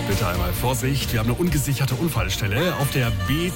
bitte einmal Vorsicht. Wir haben eine ungesicherte Unfallstelle auf der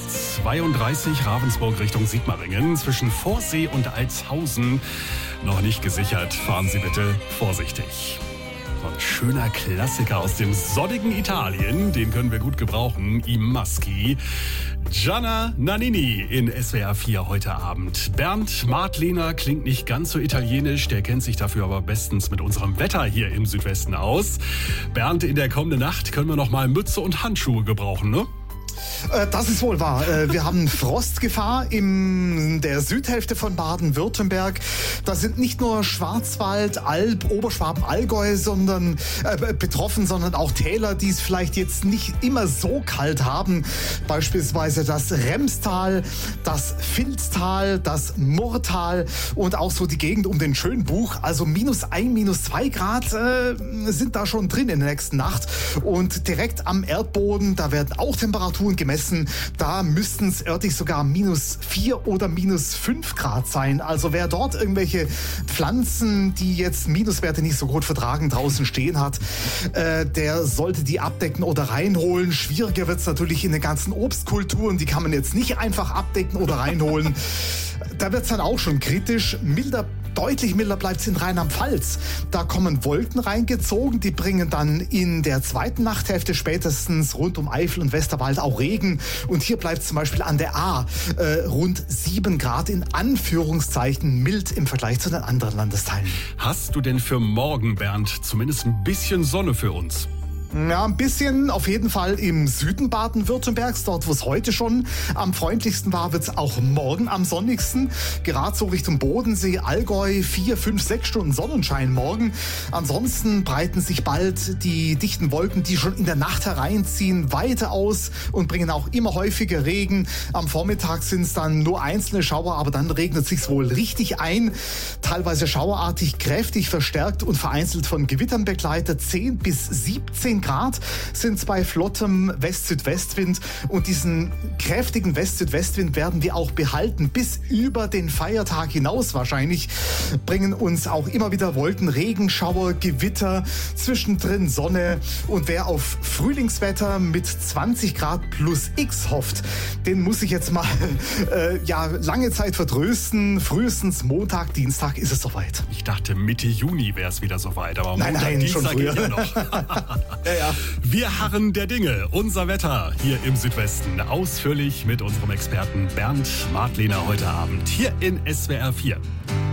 B32 Ravensburg Richtung Sigmaringen zwischen Vorsee und Altshausen. Noch nicht gesichert. Fahren Sie bitte vorsichtig. So ein schöner Klassiker aus dem sonnigen Italien, den können wir gut gebrauchen. I Maschi. Gianna Nannini in SWR 4 heute Abend. Bernd Martlehner klingt nicht ganz so italienisch, der kennt sich dafür aber bestens mit unserem Wetter hier im Südwesten aus. Bernd, in der kommenden Nacht können wir noch mal Mütze und Handschuhe gebrauchen, ne? Das ist wohl wahr. Wir haben Frostgefahr in der Südhälfte von Baden-Württemberg. Da sind nicht nur Schwarzwald, Alb, Oberschwaben, Allgäu betroffen, sondern auch Täler, die es vielleicht jetzt nicht immer so kalt haben. Beispielsweise das Remstal, das Vilstal, das Murrtal und auch so die Gegend um den Schönbuch. Also -1, -2 Grad sind da schon drin in der nächsten Nacht. Und direkt am Erdboden, da werden auch Temperaturen gemessen. Da müssten es örtlich sogar -4 oder -5 Grad sein. Also wer dort irgendwelche Pflanzen, die jetzt Minuswerte nicht so gut vertragen, draußen stehen hat, der sollte die abdecken oder reinholen. Schwieriger wird es natürlich in den ganzen Obstkulturen. Die kann man jetzt nicht einfach abdecken oder reinholen. Da wird es dann auch schon kritisch. Deutlich milder bleibt es in Rheinland-Pfalz. Da kommen Wolken reingezogen, die bringen dann in der zweiten Nachthälfte spätestens rund um Eifel und Westerwald auch Regen. Und hier bleibt es zum Beispiel an der A rund 7 Grad in Anführungszeichen mild im Vergleich zu den anderen Landesteilen. Hast du denn für morgen, Bernd, zumindest ein bisschen Sonne für uns? Ja, ein bisschen auf jeden Fall im Süden Baden-Württembergs, dort wo es heute schon am freundlichsten war, wird es auch morgen am sonnigsten. Gerade so Richtung Bodensee, Allgäu, 4, 5, 6 Stunden Sonnenschein morgen. Ansonsten breiten sich bald die dichten Wolken, die schon in der Nacht hereinziehen, weiter aus und bringen auch immer häufiger Regen. Am Vormittag sind es dann nur einzelne Schauer, aber dann regnet es sich wohl richtig ein. Teilweise schauerartig, kräftig verstärkt und vereinzelt von Gewittern begleitet. 10 bis 17 Grad sind es bei flottem West-Südwestwind und diesen kräftigen West-Südwestwind werden wir auch behalten bis über den Feiertag hinaus wahrscheinlich, bringen uns auch immer wieder Wolken, Regenschauer, Gewitter, zwischendrin Sonne und wer auf Frühlingswetter mit 20 Grad plus X hofft, den muss ich jetzt mal lange Zeit vertrösten. Frühestens Montag, Dienstag ist es soweit. Ich dachte Mitte Juni wäre es wieder soweit, aber Montag, nein, Dienstag schon früher. geht ja noch. Ja. Wir harren der Dinge. Unser Wetter hier im Südwesten. Ausführlich mit unserem Experten Bernd Martlehner heute Abend hier in SWR 4.